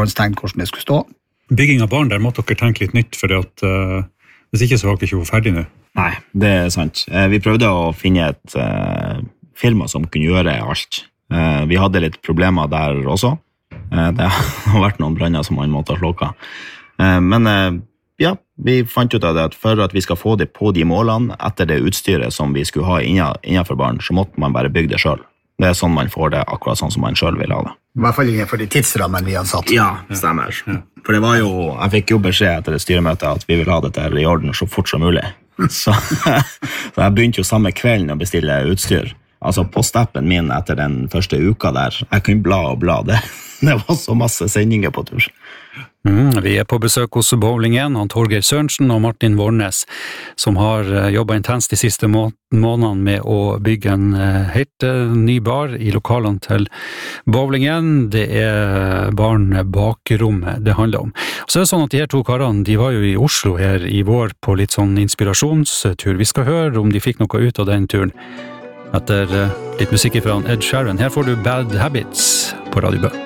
forhåndstenkt hvordan det skulle stå. Bygging av barn, der måtte dere tenke litt nytt, for at, hvis ikke så var dere ikke ferdig nå. Nei, det sant. Vi prøvde å finne et firma som kunne gjøre alt. Vi hadde litt problemer der også. Det har vært noen branner som man måtte ha slukket. Men ja, vi fant ut av det at for at vi skal få det på de målene etter det utstyret som vi skulle ha innenfor barn, så måtte man bare bygge det selv. Det er sånn man får det, akkurat sånn som man selv vil ha det. I hvert fall innenfor de tidsrammen vi har satt. Ja, stemmer. For det var jo, jeg fikk jo beskjed etter det styremøtet at vi vil ha dette i orden så fort som mulig. Så jeg begynte jo samme kvelden å bestille utstyr. Altså postappen min etter den første uka der, jeg kunne bla og bla det. Det var så masse sendinger på tur. Vi er på besøk hos Bowling 1, Torgeir Sørensen og Martin Vornes, som har jobbet intenst de siste månedene med å bygge en helt ny bar i lokalene til Bowling 1. Det er barnebakrommet det handler om. Og så er det sånn at de her to karene, de var jo i Oslo her i vår på litt sånn inspirasjonstur. Vi skal høre om de fikk noe ut av den turen. Etter litt musikk fra Ed Sheeran. Her får du Bad Habits på Radio Bø.